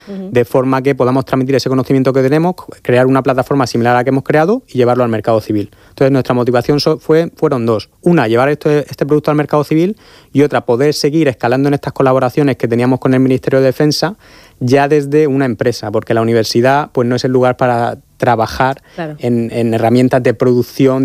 de forma que podamos transmitir ese conocimiento que tenemos, crear una plataforma similar a la que hemos creado y llevarlo al mercado civil. Entonces, nuestra motivación fueron dos. Una, llevar este producto al mercado civil, y otra, poder seguir escalando en estas colaboraciones que teníamos con el Ministerio de Defensa ya desde una empresa, porque la universidad pues no es el lugar para trabajar en herramientas de producción,